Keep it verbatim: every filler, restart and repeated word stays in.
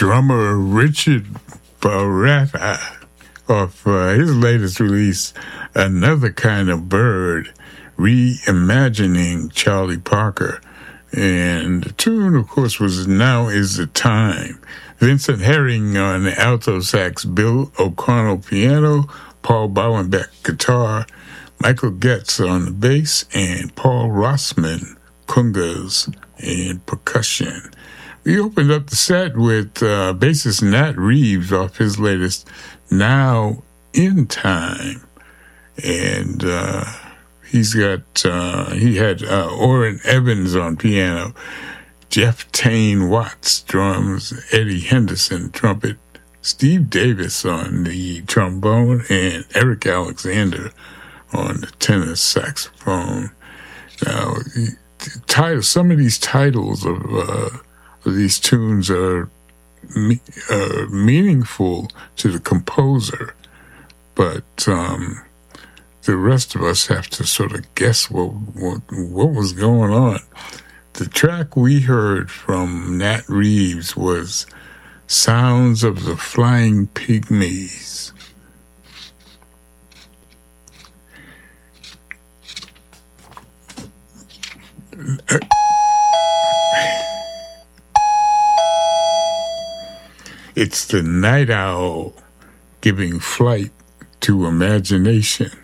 drummer Richard Baratta off uh, his latest release, Another Kind of Bird, reimagining Charlie Parker. And the tune, of course, was Now Is the Time. Vincent Herring on the alto sax, Bill O'Connell piano, Paul Bowenbeck guitar, Michael Getz on the bass, and Paul Rossman congas and percussion. We opened up the set with uh, bassist Nat Reeves off his latest Now in Time. And uh, he's got, uh, he had uh, Orrin Evans on piano, Jeff Tane Watts drums, Eddie Henderson trumpet, Steve Davis on the trombone, and Eric Alexander on the tenor saxophone. Now, the title, some of these titles of, uh, of these tunes are me, uh, meaningful to the composer, but um, the rest of us have to sort of guess what, what what was going on. The track we heard from Nat Reeves was Sounds of the Flying Pygmies. It's the night owl giving flight to imagination.